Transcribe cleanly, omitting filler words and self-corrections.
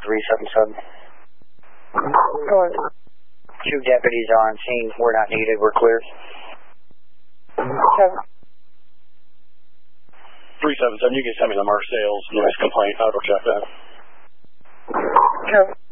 377. Going. 2 deputies are on scene. We're not needed. We're clear. 377, you can send me the Marseilles noise complaint. I'll go check that. Cover.